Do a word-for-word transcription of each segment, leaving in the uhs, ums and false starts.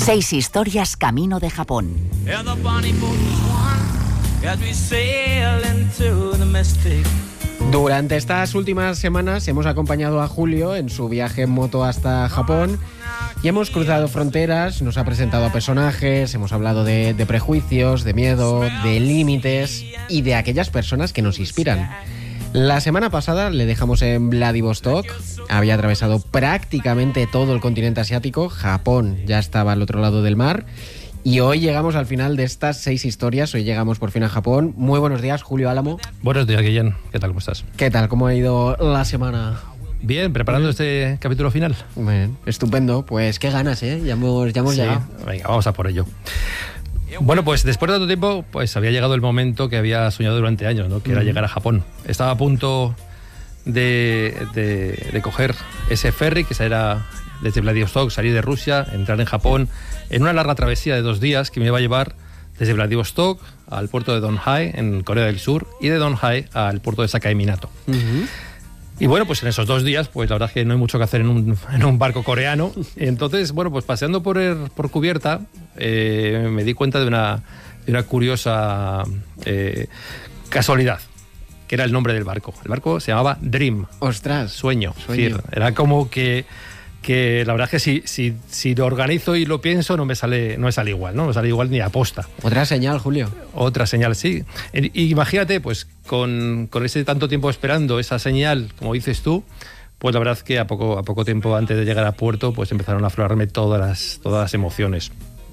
Seis historias camino de Japón. Durante estas últimas semanas hemos acompañado a Julio en su viaje en moto hasta Japón y hemos cruzado fronteras, nos ha presentado a personajes, hemos hablado de, de prejuicios, de miedo, de límites y de aquellas personas que nos inspiran. La semana pasada le dejamos en Vladivostok, había atravesado prácticamente todo el continente asiático, Japón ya estaba al otro lado del mar. Y hoy llegamos al final de estas seis historias, hoy llegamos por fin a Japón. Muy buenos días, Julio Álamo. Buenos días, Guillén. ¿Qué tal? ¿Cómo estás? ¿Qué tal? ¿Cómo ha ido la semana? Bien, preparando este capítulo final. Bien, estupendo. Pues qué ganas, ¿eh? Ya hemos, ya hemos sí, llegado. Venga, vamos a por ello. Bueno, pues después de tanto tiempo, pues había llegado el momento que había soñado durante años, ¿no? Que era uh-huh. llegar a Japón. Estaba a punto de, de, de coger ese ferry que era desde Vladivostok, salir de Rusia, entrar en Japón, en una larga travesía de dos días que me iba a llevar desde Vladivostok al puerto de Donghai, en Corea del Sur, y de Donghai al puerto de Sakaiminato. Uh-huh. Y bueno, pues en esos dos días, pues la verdad es que no hay mucho que hacer en un, en un barco coreano. Entonces, bueno, pues paseando por, el, por cubierta, eh, me di cuenta de una, de una curiosa eh, casualidad, que era el nombre del barco. El barco se llamaba Dream. ¡Ostras! Sueño. Sueño. Es decir, era como que... que la verdad es que si, si, si lo organizo y lo pienso no me sale, no me sale igual, ¿no? No me sale igual ni a posta. Otra señal, Julio. Otra señal, sí. Y imagínate, pues con, con ese tanto tiempo esperando esa señal, como dices tú, pues la verdad es que a poco, a poco tiempo antes de llegar a puerto, pues empezaron a aflorarme todas las, todas las emociones.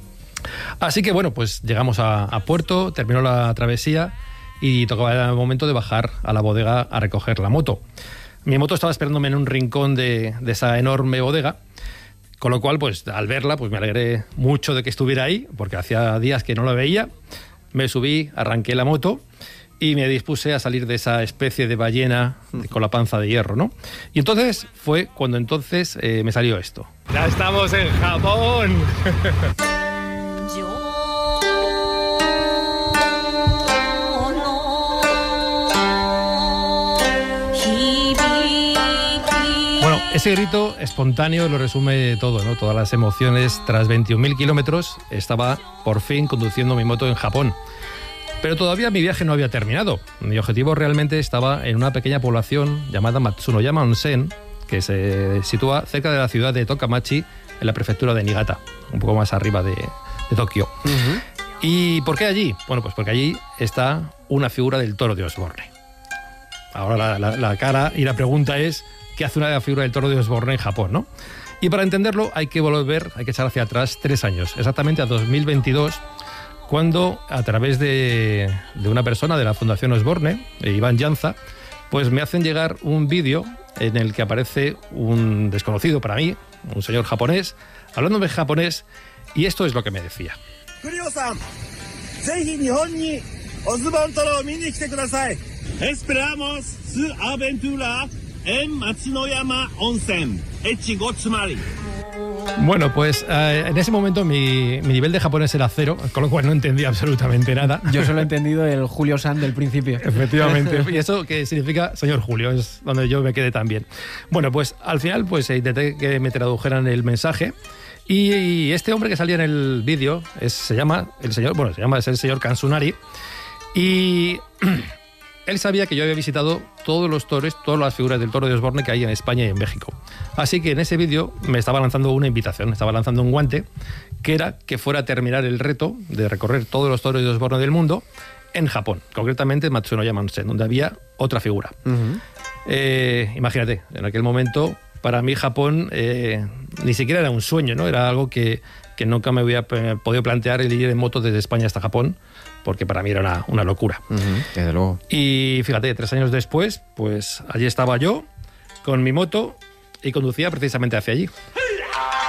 Así que bueno, pues llegamos a, a puerto, terminó la travesía y tocaba el momento de bajar a la bodega a recoger la moto. Mi moto estaba esperándome en un rincón de, de esa enorme bodega, con lo cual, pues al verla, pues me alegré mucho de que estuviera ahí, porque hacía días que no la veía. Me subí, arranqué la moto y me dispuse a salir de esa especie de ballena con la panza de hierro, ¿no? Y entonces fue cuando entonces eh, me salió esto. ¡Ya estamos en Japón! Ese grito espontáneo lo resume todo, ¿no? Todas las emociones. Tras veintiún mil kilómetros estaba por fin conduciendo mi moto en Japón. Pero todavía mi viaje no había terminado. Mi objetivo realmente estaba en una pequeña población llamada Matsunoyama Onsen, que se sitúa cerca de la ciudad de Tokamachi, en la prefectura de Niigata, un poco más arriba de, de Tokio. Uh-huh. ¿Y por qué allí? Bueno, pues porque allí está una figura del toro de Osborne. Ahora la, la, la cara y la pregunta es... ¿qué hace una figura del toro de Osborne en Japón, ¿no? Y para entenderlo hay que volver, hay que echar hacia atrás tres años, exactamente a dos mil veintidós, cuando a través de, de una persona de la Fundación Osborne, Iván Llanza, pues me hacen llegar un vídeo en el que aparece un desconocido para mí, un señor japonés, hablándome japonés, y esto es lo que me decía. Julio-san, ¡zehi Nihon ni Osborne Toro mi ni kite kudasai! Esperamos su aventura en Matsunoyama Onsen, Echigo Tsumari. Bueno, pues eh, en ese momento mi, mi nivel de japonés era cero, con lo cual no entendía absolutamente nada. Yo solo he entendido el Julio-san del principio. Efectivamente. ¿Y eso qué significa? Señor Julio, es donde yo me quedé también. Bueno, pues al final pues intenté que me tradujeran el mensaje. Y, y este hombre que salía en el vídeo es, se llama el señor, bueno, se llama es el señor Kansunari. Y él sabía que yo había visitado todos los toros, todas las figuras del toro de Osborne que hay en España y en México. Así que en ese vídeo me estaba lanzando una invitación, me estaba lanzando un guante, que era que fuera a terminar el reto de recorrer todos los toros de Osborne del mundo en Japón, concretamente en Matsunoyama Onsen, donde había otra figura. Uh-huh. Eh, imagínate, en aquel momento, para mí Japón eh, ni siquiera era un sueño, ¿no? Era algo que, que nunca me había podido plantear el ir en moto desde España hasta Japón, porque para mí era una, una locura. Uh-huh, desde luego. Y fíjate, tres años después, pues allí estaba yo, con mi moto, y conducía precisamente hacia allí.